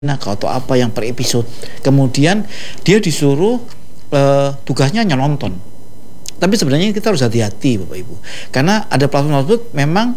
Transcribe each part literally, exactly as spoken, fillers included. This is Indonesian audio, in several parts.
Nah, atau apa yang per episode. Kemudian dia disuruh uh, tugasnya hanya nonton. Tapi sebenarnya kita harus hati-hati Bapak Ibu. Karena ada platform tersebut memang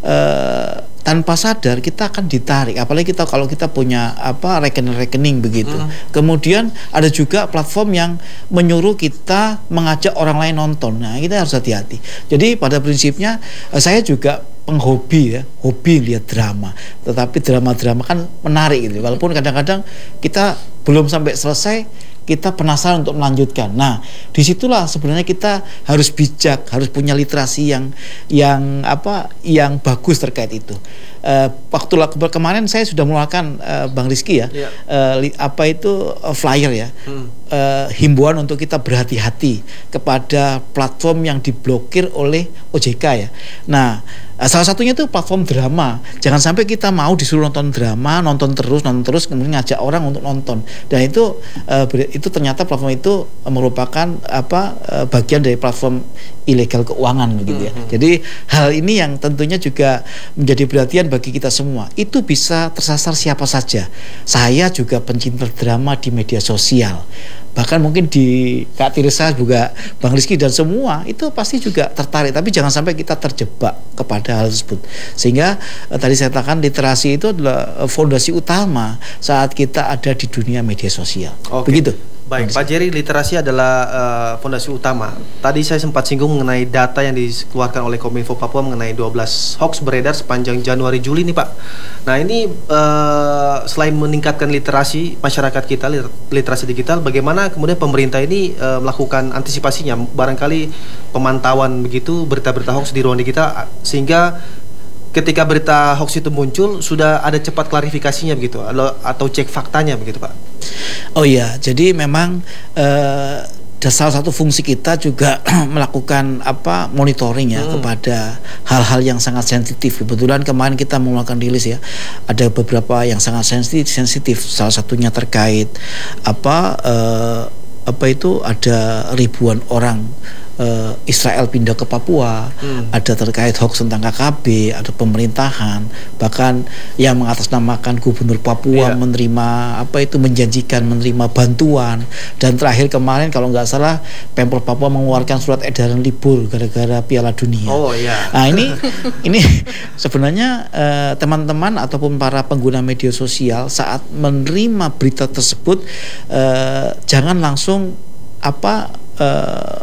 uh, tanpa sadar kita akan ditarik. Apalagi kita kalau kita punya apa rekening-rekening begitu. Hmm. Kemudian ada juga platform yang menyuruh kita mengajak orang lain nonton. Nah, kita harus hati-hati. Jadi pada prinsipnya uh, saya juga penghobi ya, hobi lihat drama. Tetapi drama-drama kan menarik gitu. Walaupun kadang-kadang kita belum sampai selesai, kita penasaran untuk melanjutkan. Nah, disitulah sebenarnya kita harus bijak, harus punya literasi yang yang apa, yang bagus terkait itu. Uh, waktu kemarin saya sudah mengeluarkan uh, Bang Rizky ya, yeah. uh, li, apa itu uh, flyer ya, hmm. uh, himbauan untuk kita berhati-hati kepada platform yang diblokir oleh O J K ya. Nah, uh, salah satunya itu platform drama. Jangan sampai kita mau disuruh nonton drama, nonton terus, nonton terus, kemudian ngajak orang untuk nonton. Dan itu uh, itu ternyata platform itu merupakan apa uh, bagian dari platform ilegal keuangan begitu ya. Hmm. Jadi hal ini yang tentunya juga menjadi perhatian bagi kita semua. Itu bisa tersasar siapa saja. Saya juga pencinta drama di media sosial. Bahkan mungkin di Kak Tirsa juga, Bang Rizky dan semua itu pasti juga tertarik. Tapi jangan sampai kita terjebak kepada hal tersebut. Sehingga eh, tadi saya katakan literasi itu adalah fondasi utama saat kita ada di dunia media sosial. Oke. Begitu. Baik, Pak Jerry, literasi adalah uh, fondasi utama. Tadi saya sempat singgung mengenai data yang dikeluarkan oleh Kominfo Papua mengenai dua belas hoax beredar sepanjang Januari Juli nih Pak. Nah ini uh, selain meningkatkan literasi masyarakat kita, literasi digital, bagaimana kemudian pemerintah ini uh, melakukan antisipasinya? Barangkali pemantauan begitu berita-berita hoax di ruang digital sehingga ketika berita hoax itu muncul sudah ada cepat klarifikasinya begitu atau cek faktanya begitu Pak. Oh iya, jadi memang uh, salah satu fungsi kita juga melakukan apa monitoring ya hmm. kepada hal-hal yang sangat sensitif. Kebetulan kemarin kita mengeluarkan rilis ya, ada beberapa yang sangat sensitif, sensitif. Salah satunya terkait apa uh, apa itu ada ribuan orang Uh, Israel pindah ke Papua, hmm. ada terkait hoax tentang K K B, ada pemerintahan, bahkan yang mengatasnamakan gubernur Papua yeah. menerima apa itu menjanjikan menerima bantuan, dan terakhir kemarin kalau nggak salah Pemprov Papua mengeluarkan surat edaran libur gara-gara Piala Dunia. Oh iya. Nah ini ini sebenarnya uh, teman-teman ataupun para pengguna media sosial saat menerima berita tersebut uh, jangan langsung apa uh,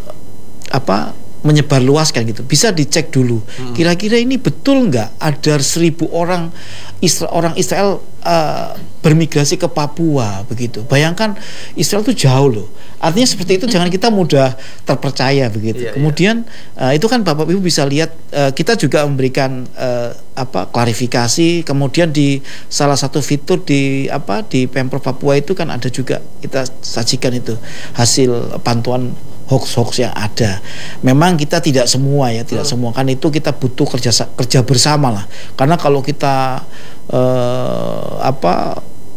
apa menyebarluaskan gitu, bisa dicek dulu hmm. kira-kira ini betul nggak ada seribu orang Isra orang Israel uh, bermigrasi ke Papua begitu. Bayangkan Israel itu jauh loh, artinya seperti itu jangan kita mudah terpercaya begitu. Yeah, kemudian yeah. Uh, itu kan Bapak Ibu bisa lihat uh, kita juga memberikan uh, apa klarifikasi. Kemudian di salah satu fitur di apa di Pemprov Papua itu kan ada juga kita sajikan itu hasil pantauan hoax-hoax yang ada. Memang kita tidak semua ya, tidak hmm. semua kan itu kita butuh kerja kerja bersama lah. Karena kalau kita eh, apa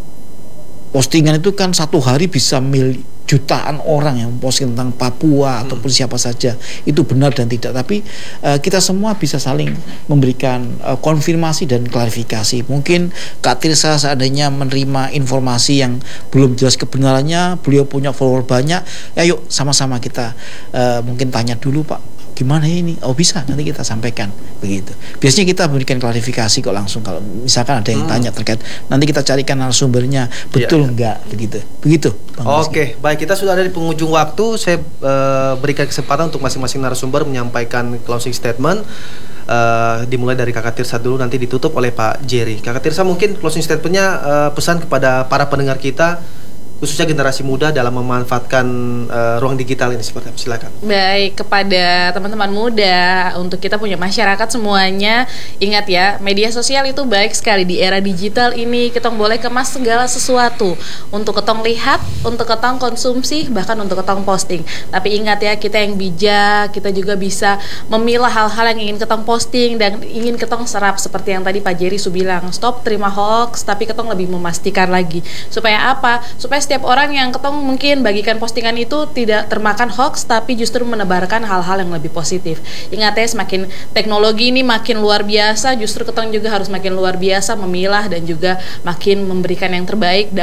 postingan itu kan satu hari bisa mil, jutaan orang yang posting tentang Papua hmm. ataupun siapa saja, itu benar dan tidak. Tapi uh, kita semua bisa saling memberikan uh, konfirmasi dan klarifikasi. Mungkin Kak Tirsa seandainya menerima informasi yang belum jelas kebenarannya, beliau punya follower banyak, ya yuk sama-sama kita uh, mungkin tanya dulu Pak, gimana ini? Oh bisa, nanti kita sampaikan begitu. Biasanya kita berikan klarifikasi kok langsung kalau misalkan ada yang hmm. tanya terkait, nanti kita carikan narasumbernya betul ya, ya. enggak begitu. Begitu. Oke, okay, baik, kita sudah ada di penghujung waktu. Saya uh, berikan kesempatan untuk masing-masing narasumber menyampaikan closing statement. Uh, dimulai dari Kakak Tirsa dulu, nanti ditutup oleh Pak Jerry. Kakak Tirsa mungkin closing statementnya uh, pesan kepada para pendengar kita, khususnya generasi muda dalam memanfaatkan uh, ruang digital ini, seperti apa? Silakan. Baik, kepada teman-teman muda, untuk kita punya masyarakat semuanya, ingat ya, media sosial itu baik sekali di era digital ini. Kita boleh kemas segala sesuatu untuk ketong lihat, untuk ketong konsumsi, bahkan untuk ketong posting. Tapi ingat ya, kita yang bijak, kita juga bisa memilah hal-hal yang ingin ketong posting dan ingin ketong serap. Seperti yang tadi Pak Jerry su bilang, stop terima hoax, tapi ketong lebih memastikan lagi. Supaya apa? Supaya setiap setiap orang yang ketong mungkin bagikan postingan itu tidak termakan hoax, tapi justru menebarkan hal-hal yang lebih positif. Ingat ya, semakin teknologi ini makin luar biasa, justru ketong juga harus makin luar biasa memilah dan juga makin memberikan yang terbaik